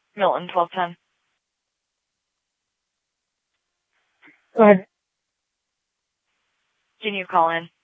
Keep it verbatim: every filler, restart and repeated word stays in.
Milton, twelve ten. Go ahead. Can you call in?